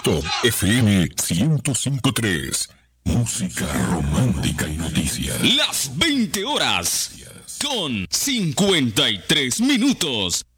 Top FM 105.3. Música romántica y noticias. Las 20 horas con 53 minutos.